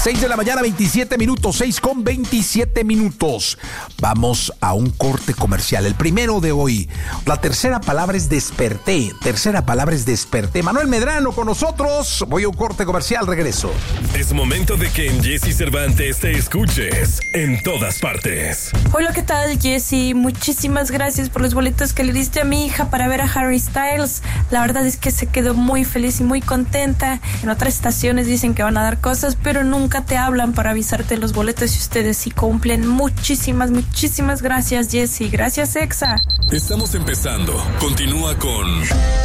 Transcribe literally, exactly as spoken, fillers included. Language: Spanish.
seis de la mañana, veintisiete minutos, seis con veintisiete minutos. Vamos a un corte comercial, el primero de hoy. La tercera palabra es desperté, tercera palabra es desperté. Manuel Medrano con nosotros. Voy a un corte comercial, regreso. Es momento de que en Jessy Cervantes te escuches en todas partes. Hola, ¿qué tal, Jessy? Muchísimas gracias por los boletos que le diste a mi hija para ver a Harry Styles. La verdad es que se quedó muy feliz y muy contenta. En otras estaciones dicen que van a dar cosas, pero nunca te hablan para avisarte los boletos y ustedes sí cumplen. Muchísimas, muchísimas gracias, Jessy. Gracias, Exa. Estamos empezando. Continúa con